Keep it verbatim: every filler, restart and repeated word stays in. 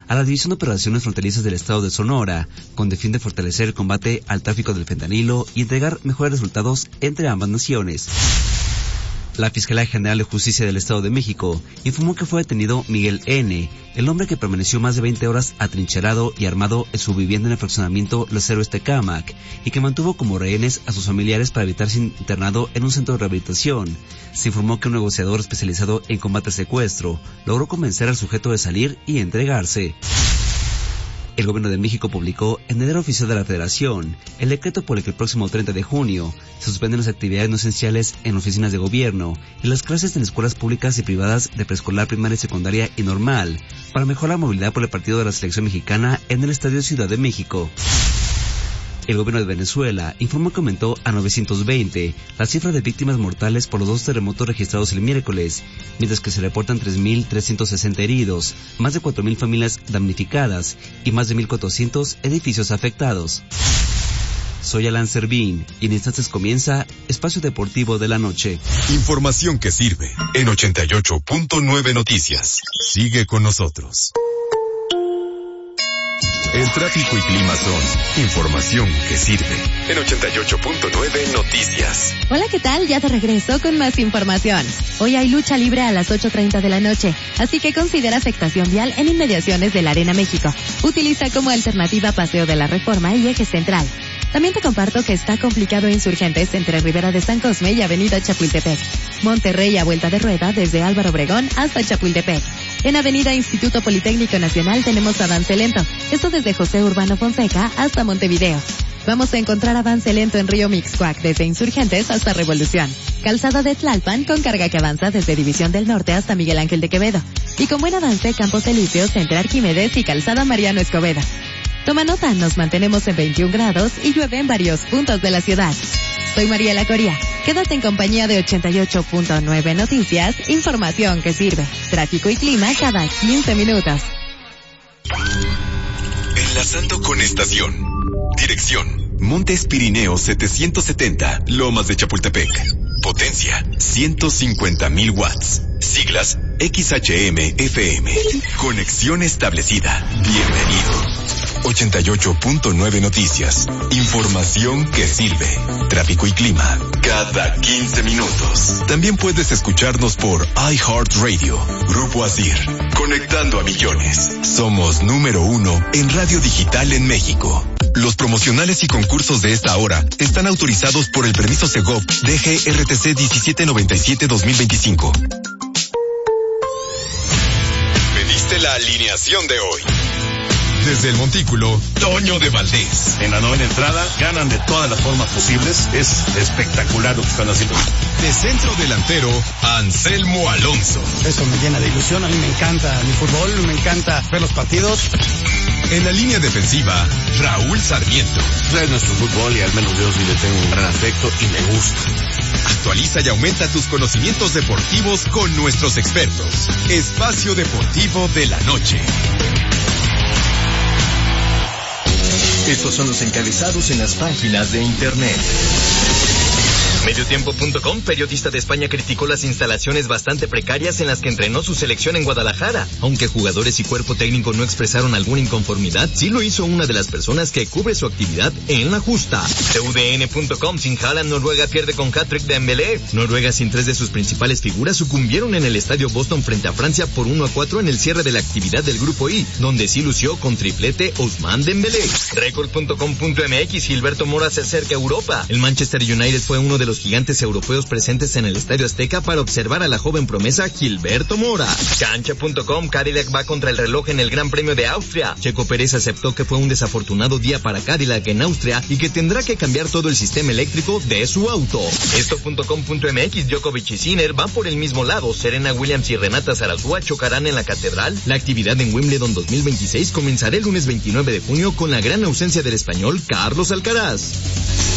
a la División de Operaciones Fronterizas del Estado de Sonora, con el fin de fortalecer el combate al tráfico del fentanilo y entregar mejores resultados entre ambas naciones. La Fiscalía General de Justicia del Estado de México informó que fue detenido Miguel N., el hombre que permaneció más de veinte horas atrincherado y armado en su vivienda en el fraccionamiento Los Héroes Tecámac y que mantuvo como rehenes a sus familiares para evitar ser internado en un centro de rehabilitación. Se informó que un negociador especializado en combate al secuestro logró convencer al sujeto de salir y entregarse. El Gobierno de México publicó en el Diario Oficial de la Federación el decreto por el que el próximo treinta de junio se suspenden las actividades no esenciales en oficinas de gobierno y las clases en escuelas públicas y privadas de preescolar, primaria, secundaria y normal para mejorar la movilidad por el partido de la selección mexicana en el Estadio Ciudad de México. El gobierno de Venezuela informó que aumentó a novecientos veinte la cifra de víctimas mortales por los dos terremotos registrados el miércoles, mientras que se reportan tres mil trescientos sesenta heridos, más de cuatro mil familias damnificadas y más de mil cuatrocientos edificios afectados. Soy Alan Servín y en instantes comienza Espacio Deportivo de la Noche. Información que sirve en ochenta y ocho punto nueve Noticias. Sigue con nosotros. El tráfico y clima son información que sirve en ochenta y ocho punto nueve Noticias. Hola, ¿qué tal? Ya de regreso con más información. Hoy hay lucha libre a las ocho treinta de la noche, así que considera afectación vial en inmediaciones de la Arena México. Utiliza como alternativa Paseo de la Reforma y Eje Central. También te comparto que está complicado Insurgentes entre Ribera de San Cosme y Avenida Chapultepec. Monterrey a vuelta de rueda desde Álvaro Obregón hasta Chapultepec. En Avenida Instituto Politécnico Nacional tenemos avance lento. Esto desde José Urbano Fonseca hasta Montevideo. Vamos a encontrar avance lento en Río Mixcoac desde Insurgentes hasta Revolución. Calzada de Tlalpan con carga que avanza desde División del Norte hasta Miguel Ángel de Quevedo. Y con buen avance Campos Elíseos entre Arquímedes y Calzada Mariano Escobedo. Toma nota, nos mantenemos en veintiún grados y llueve en varios puntos de la ciudad. Soy Mariela Coria. Quédate en compañía de ochenta y ocho punto nueve Noticias, información que sirve. Tráfico y clima cada quince minutos. Enlazando con estación. Dirección: Montes Pirineos setecientos setenta, Lomas de Chapultepec. Potencia: ciento cincuenta mil watts. Siglas: X H M F M. Conexión establecida. Bienvenido. ochenta y ocho punto nueve Noticias. Información que sirve. Tráfico y clima cada quince minutos. También puedes escucharnos por iHeartRadio. Grupo Asir. Conectando a millones. Somos número uno en radio digital en México. Los promocionales y concursos de esta hora están autorizados por el permiso Segov D G R T C diecisiete noventa y siete dos mil veinticinco. Pediste la alineación de hoy. Desde el Montículo, Toño de Valdés. En la novena entrada, ganan de todas las formas posibles. Es espectacular lo que están haciendo. De centro delantero, Anselmo Alonso. Eso me llena de ilusión. A mí me encanta mi fútbol, me encanta ver los partidos. En la línea defensiva, Raúl Sarmiento. Es nuestro fútbol y al menos yo sí le tengo un gran afecto y me gusta. Actualiza y aumenta tus conocimientos deportivos con nuestros expertos. Espacio Deportivo de la Noche. Estos son los encabezados en las páginas de internet. Mediotiempo punto com, periodista de España, criticó las instalaciones bastante precarias en las que entrenó su selección en Guadalajara. Aunque jugadores y cuerpo técnico no expresaron alguna inconformidad, sí lo hizo una de las personas que cubre su actividad en la justa. T U D N punto com, sin Haaland, Noruega pierde con hat-trick de Dembélé. Noruega, sin tres de sus principales figuras, sucumbieron en el estadio Boston frente a Francia por uno a cuatro en el cierre de la actividad del Grupo I, donde sí lució con triplete Ousmane Dembélé. Record punto com punto m x, Gilberto Mora se acerca a Europa. El Manchester United fue uno de los gigantes europeos presentes en el Estadio Azteca para observar a la joven promesa Gilberto Mora. Cancha punto com, Cadillac va contra el reloj en el Gran Premio de Austria. Checo Pérez aceptó que fue un desafortunado día para Cadillac en Austria y que tendrá que cambiar todo el sistema eléctrico de su auto. Esto punto com punto m x, Djokovic y Sinner van por el mismo lado. Serena Williams y Renata Zarazúa chocarán en la Catedral. La actividad en Wimbledon dos mil veintiséis comenzará el lunes veintinueve de junio con la gran ausencia del español Carlos Alcaraz.